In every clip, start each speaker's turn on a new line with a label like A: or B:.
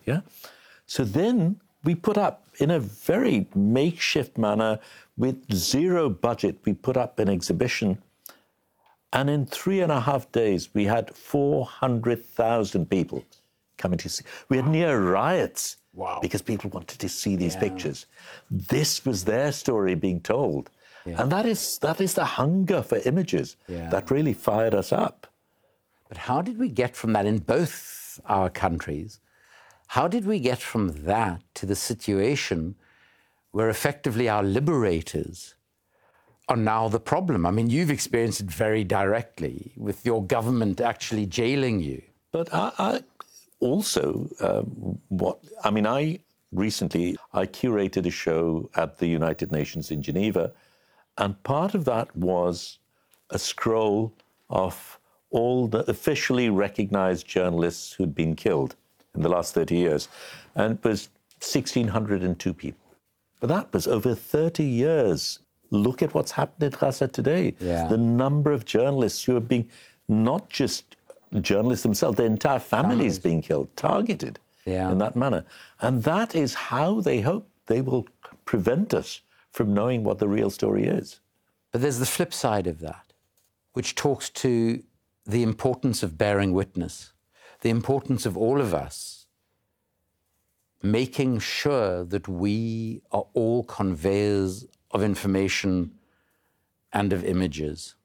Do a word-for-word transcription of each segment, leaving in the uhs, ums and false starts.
A: Yeah. So then we put up, in a very makeshift manner, with zero budget, we put up an exhibition. And in three and a half days, we had four hundred thousand people coming to see. We had near riots
B: wow.
A: because people wanted to see these
B: yeah.
A: pictures. This was their story being told.
B: Yeah.
A: And that is, that is the hunger for images
B: yeah.
A: that really fired us up.
B: But how did we get from that in both our countries? How did we get from that to the situation where effectively our liberators are now the problem? I mean, you've experienced it very directly with your government actually jailing you.
A: But I, I also, um, what, I mean, I recently, I curated a show at the United Nations in Geneva, and part of that was a scroll of all the officially recognized journalists who'd been killed in the last thirty years. And it was one thousand six hundred two people. But that was over thirty years. Look at what's happened in Gaza today.
B: Yeah.
A: The number of journalists who are being, not just journalists themselves, their entire families, families. being killed, targeted
B: yeah.
A: in that manner. And that is how they hope they will prevent us from knowing what the real story is.
B: But there's the flip side of that, which talks to the importance of bearing witness, the importance of all of us making sure that we are all conveyors of information and of images.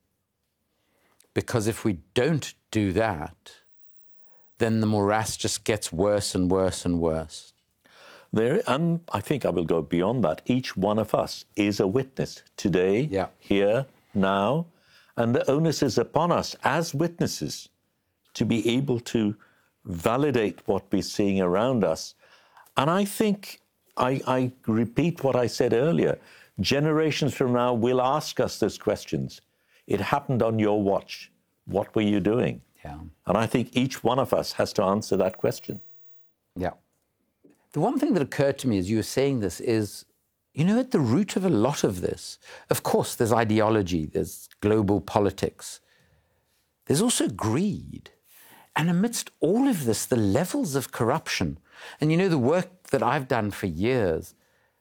B: Because if we don't do that, then the morass just gets worse and worse and worse.
A: There, and I think I will go beyond that. Each one of us is a witness today,
B: yeah.
A: here, now, and the onus is upon us as witnesses to be able to validate what we're seeing around us. And I think, I, I repeat what I said earlier, generations from now will ask us those questions. It happened on your watch. What were you doing?
B: Yeah.
A: And I think each one of us has to answer that question.
B: Yeah. The one thing that occurred to me as you were saying this is, you know, at the root of a lot of this, of course, there's ideology, there's global politics. There's also greed. And amidst all of this, the levels of corruption, and you know, the work that I've done for years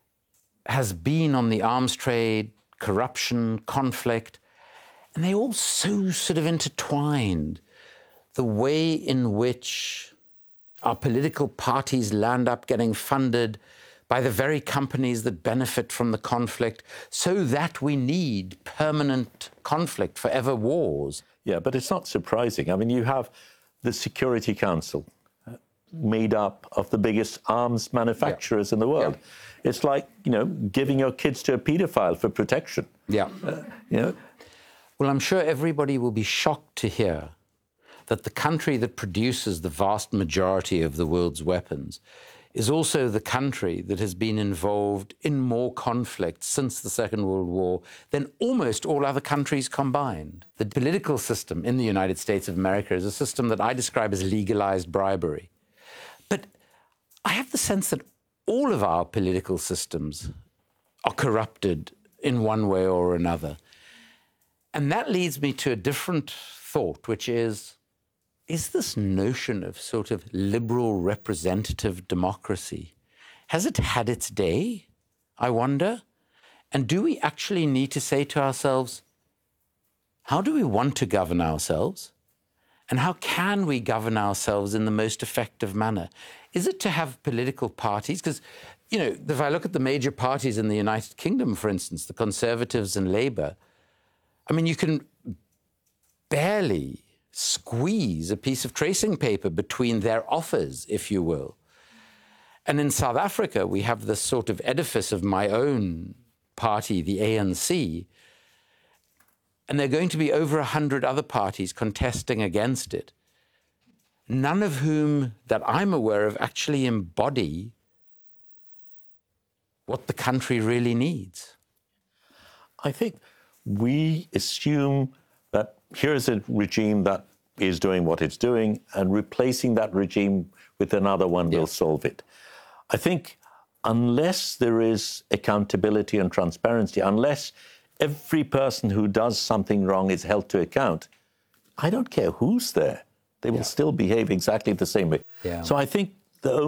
B: has been on the arms trade, corruption, conflict, and they're all so sort of intertwined. The way in which our political parties land up getting funded by the very companies that benefit from the conflict, so that we need permanent conflict, forever wars.
A: Yeah, but it's not surprising. I mean, you have the Security Council made up of the biggest arms manufacturers yeah. in the world. Yeah. It's like, you know, giving your kids to a paedophile for protection.
B: Yeah.
A: Uh, you know.
B: Well, I'm sure everybody will be shocked to hear that the country that produces the vast majority of the world's weapons is also the country that has been involved in more conflict since the Second World War than almost all other countries combined. The political system in the United States of America is a system that I describe as legalized bribery. But I have the sense that all of our political systems are corrupted in one way or another. And that leads me to a different thought, which is, is this notion of sort of liberal representative democracy, has it had its day, I wonder? And do we actually need to say to ourselves, how do we want to govern ourselves? And how can we govern ourselves in the most effective manner? Is it to have political parties? Because, you know, if I look at the major parties in the United Kingdom, for instance, the Conservatives and Labour, I mean, you can barely squeeze a piece of tracing paper between their offers, if you will. And in South Africa, we have this sort of edifice of my own party, the A N C, and there are going to be over a hundred other parties contesting against it, none of whom, that I'm aware of, actually embody what the country really needs.
A: I think we assume that here is a regime that is doing what it's doing, and replacing that regime with another one
B: yeah.
A: will solve it. I think unless there is accountability and transparency, unless every person who does something wrong is held to account, I don't care who's there. They will yeah. still behave exactly the same way.
B: Yeah.
A: So I think the